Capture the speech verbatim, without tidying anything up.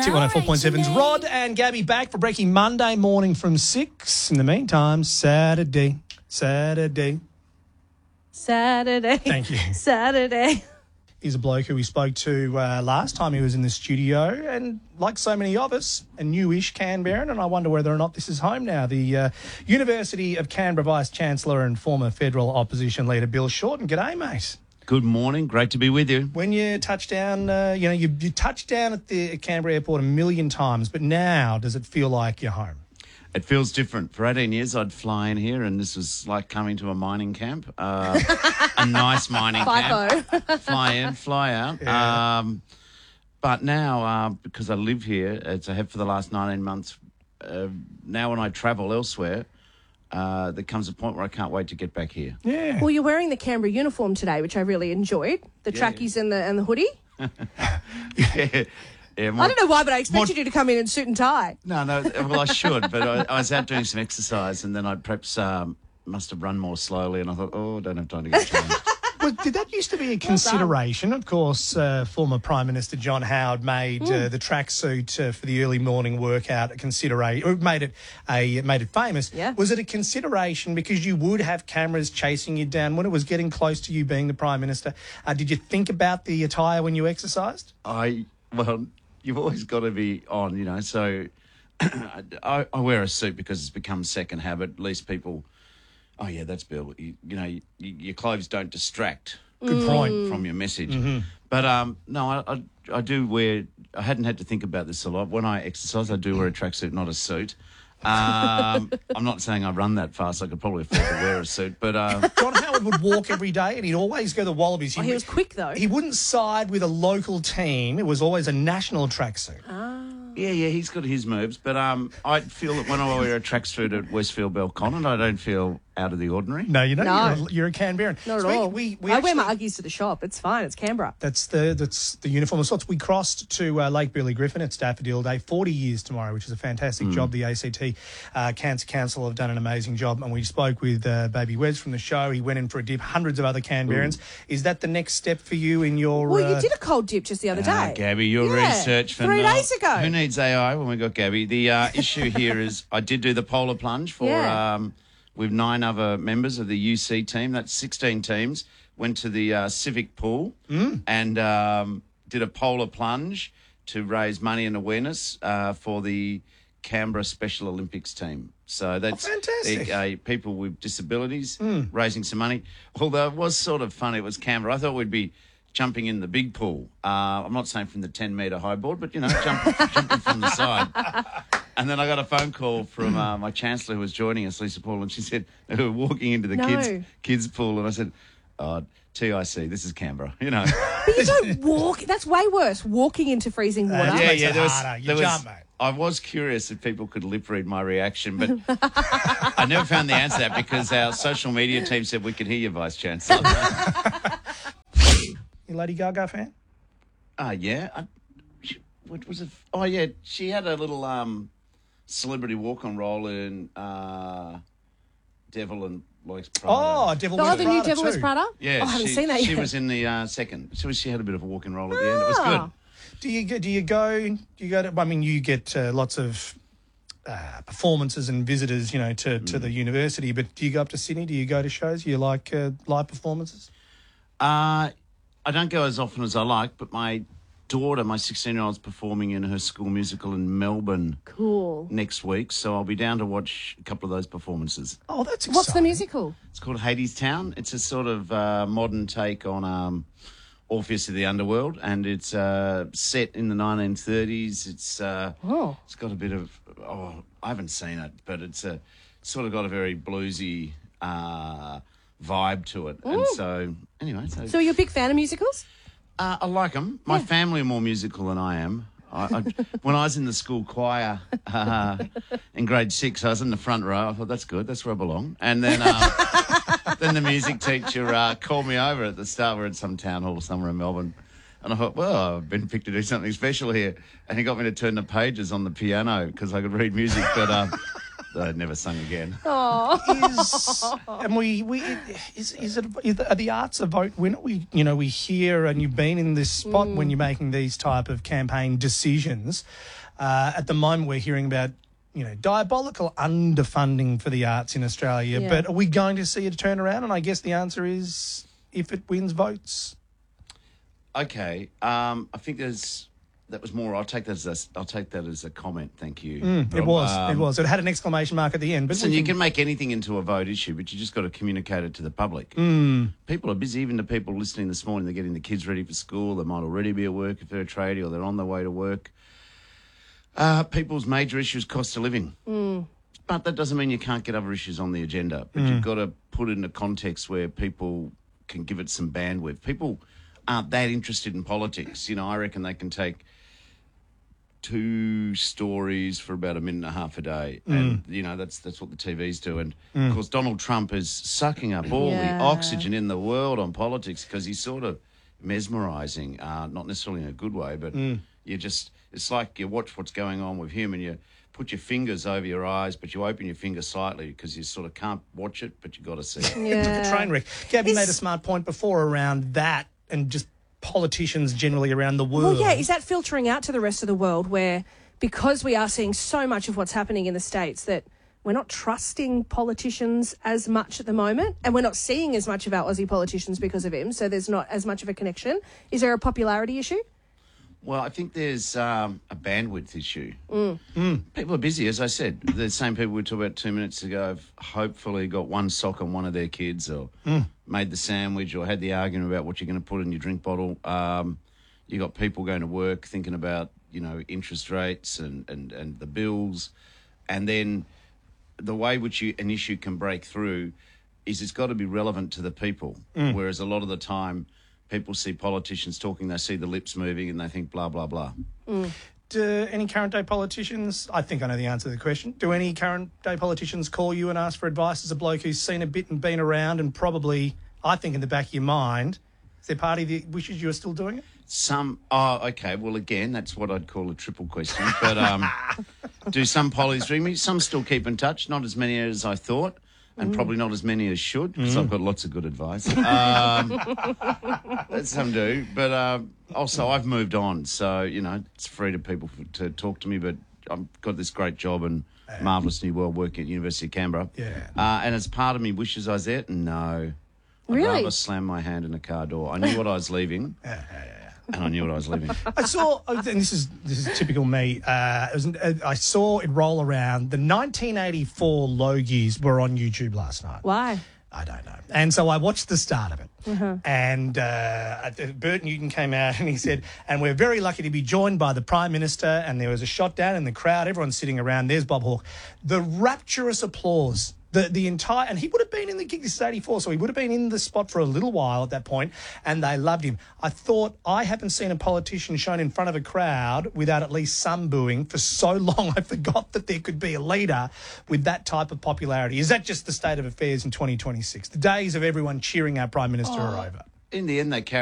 T one oh four point seven's Rod and Gabby back for Breaking Monday morning from six. In the meantime, Saturday, Saturday. Saturday. Thank you. Saturday. He's a bloke who we spoke to uh, last time he was in the studio, and like so many of us, a newish Canberran, and I wonder whether or not this is home now. The uh, University of Canberra Vice-Chancellor and former federal opposition leader Bill Shorten. G'day, mate. Good morning. Great to be with you. When you touch down, uh, you know, you, you touched down at the Canberra airport a million times, but now does it feel like you're home? It feels different. For eighteen years, I'd fly in here, and this was like coming to a mining camp, uh, a nice mining camp. Fly in, fly out. Yeah. Um, but now, uh, because I live here, as I have for the last nineteen months, uh, now when I travel elsewhere, uh, there comes a point where I can't wait to get back here. Yeah. Well, you're wearing the Canberra uniform today, which I really enjoyed. The Yeah. trackies and the and the hoodie. yeah. Yeah, my- I don't know why, but I expected my- you to come in in suit and tie. No, no. Well, I should, but I, I was out doing some exercise, and then I perhaps um, must have run more slowly, and I thought, oh, I don't have time to get changed. Well, did that used to be a consideration? Of course, uh, former Prime Minister John Howard made uh, the tracksuit uh, for the early morning workout a consideration, or made it a made it famous. Yeah. Was it a consideration because you would have cameras chasing you down when it was getting close to you being the Prime Minister? Uh, did you think about the attire when you exercised? I well, you've always got to be on, you know. So I, I wear a suit because it's become second habit. At least people, oh yeah, that's Bill. You, you know, you, your clothes don't distract. Good point. From your message. But um, no, I, I I do wear. I hadn't had to think about this a lot. When I exercise, I do wear a tracksuit, not a suit. Um, I'm not saying I run that fast. I could probably afford to wear a suit, but uh, John Howard would walk every day and he'd always go to the Wallabies. Oh, he was quick, though. He wouldn't side with a local team. It was always a national tracksuit. yeah, yeah, he's got his moves. But um, I feel that when I wear a tracksuit at Westfield Belconnen, I don't feel out of the ordinary. No, you don't. No. You're, a, you're a Canberran. Not at So we- all. We, we I actually, wear my Uggies to the shop. It's fine. It's Canberra. That's the that's the uniform of sorts. We crossed to uh, Lake Billy Griffin. It's Daffodil Day, forty years tomorrow, which is a fantastic job. The A C T uh, Cancer Council have done an amazing job, and we spoke with uh, Baby Wes from the show. He went in for a dip. Hundreds of other Canberrans. Is that the next step for you in your? Well, uh, you did a cold dip just the other Ah, day. Gabby, your Yeah, research for three no- days ago. Who needs A I when we got Gabby? The uh, issue here is I did do the polar plunge for Yeah. um, with nine other members of the U C team. That's sixteen teams. Went to the uh, Civic Pool and um, did a polar plunge to raise money and awareness uh, for the Canberra Special Olympics team. So that's Oh, fantastic. the, uh, people with disabilities raising some money. Although it was sort of funny, it was Canberra. I thought we'd be jumping in the big pool. Uh, I'm not saying from the ten metre high board, but, you know, jumping, jumping from the side. And then I got a phone call from uh, my chancellor who was joining us, Lisa Paul, and she said they were walking into the No. kids kids pool, and I said, oh, T I C, this is Canberra, you know. But you don't walk. That's way worse. Walking into freezing water. That yeah, makes yeah, it there was, harder. You there was- jump, mate. I was curious if people could lip read my reaction, but I never found the answer to that because our social media team said we could hear you, Vice Chancellor. You Lady Gaga fan? Ah, yeah. I, she, what was it? Oh, yeah. She had a little um, celebrity walk-on role in uh, Devil and Lois Prada. Oh, Devil Oh, Wears the Prada new Devil Wears too. Prada? Yeah, Oh, I haven't she, seen that she yet. was in the uh, second. So she had a bit of a walking role at the end. It was good. Ah. Do you go? Do you go? Do you go to? I mean, you get uh, lots of uh, performances and visitors, you know, to, to the university. But do you go up to Sydney? Do you go to shows? Do you like uh, live performances? Uh, I don't go as often as I like, but my daughter, my sixteen-year-old's performing in her school musical in Melbourne Cool. next week, so I'll be down to watch a couple of those performances. Oh, that's exciting. What's the musical? It's called Hades Town. It's a sort of uh, modern take on um, Orpheus of the Underworld, and it's uh, set in the nineteen thirties. It's uh, Oh. it's got a bit of oh, I haven't seen it, but it's a sort of got a very bluesy uh, vibe to it. And so anyway, so, So you're a big fan of musicals? uh, I like them. My family are more musical than I am. I, I, when I was in the school choir uh, in grade six, I was in the front row. I thought, that's good. That's where I belong. And then uh, then the music teacher uh, called me over at the start. We're at some town hall somewhere in Melbourne. And I thought, well, I've been picked to do something special here. And he got me to turn the pages on the piano because I could read music. But uh, They never sung again. is and we we is is it is the, are the arts a vote winner? We you know we hear, and you've been in this spot when you're making these type of campaign decisions. Uh, at the moment, we're hearing about you know diabolical underfunding for the arts in Australia. Yeah. But are we going to see a turnaround? And I guess the answer is if it wins votes. Okay, um, I think there's that was more. I'll take that as a, I'll take that as a comment. Thank you. Mm, it Rob. was Um, it was it had an exclamation mark at the end. But Listen, we you can make anything into a vote issue, but you just got to communicate it to the public. Mm. People are busy. Even the people listening this morning, they're getting the kids ready for school. They might already be at work if they're a tradie, or they're on their way to work. Uh, people's major issue is cost of living. Mm. But that doesn't mean you can't get other issues on the agenda. But you've got to put it in a context where people can give it some bandwidth. People aren't that interested in politics. You know, I reckon they can take two stories for about a minute and a half a day. And, you know, that's that's what the T Vs do. And, of course, Donald Trump is sucking up all Yeah. the oxygen in the world on politics because he's sort of mesmerising, uh, not necessarily in a good way, but you just, it's like you watch what's going on with him and you put your fingers over your eyes, but you open your finger slightly because you sort of can't watch it, but you got to see it. It's like a train wreck. Gabby Is- made a smart point before around that and just politicians generally around the world. Well, yeah, is that filtering out to the rest of the world where, because we are seeing so much of what's happening in the States, that we're not trusting politicians as much at the moment, and we're not seeing as much of our Aussie politicians because of him, so there's not as much of a connection. Is there a popularity issue? Well, I think there's um, a bandwidth issue. Mm. Mm. People are busy, as I said. The same people we talked about two minutes ago have hopefully got one sock on one of their kids or mm. made the sandwich or had the argument about what you're going to put in your drink bottle. Um, you got people going to work thinking about, you know, interest rates and, and, and the bills. And then the way which you, an issue can break through is it's got to be relevant to the people, mm. whereas a lot of the time people see politicians talking, they see the lips moving and they think blah, blah, blah. Mm. Do any current day politicians, I think I know the answer to the question, do any current day politicians call you and ask for advice as a bloke who's seen a bit and been around and probably, I think in the back of your mind, is there party that wishes you were still doing it? Some, oh, okay, well, again, that's what I'd call a triple question. But um, do some pollies ring me? Some still keep in touch, not as many as I thought. And mm. probably not as many as should, because mm. I've got lots of good advice. Um, some do. But um, also, I've moved on. So, you know, it's free to people to talk to me. But I've got this great job and uh, marvellous new world working at University of Canberra. Yeah. Uh, and as part of me wishes I was there, no. I'd really? rather slam my hand in a car door. I knew what I was leaving. Yeah, yeah, yeah. And I knew what I was leaving. I saw, and this is this is typical me. Uh, it was, uh, I saw it roll around. The nineteen eighty-four Logies were on YouTube last night. Why? I don't know. And so I watched the start of it. Uh-huh. And uh, Bert Newton came out and he said, and we're very lucky to be joined by the Prime Minister. And there was a shot down in the crowd. Everyone's sitting around. There's Bob Hawke. The rapturous applause. The the entire, and he would have been in the gig, this is eighty-four, so he would have been in the spot for a little while at that point, and they loved him. I thought, I haven't seen a politician shown in front of a crowd without at least some booing for so long. I forgot that there could be a leader with that type of popularity. Is that just the state of affairs in twenty twenty-six? The days of everyone cheering our Prime Minister Oh. are over. In the end, they carry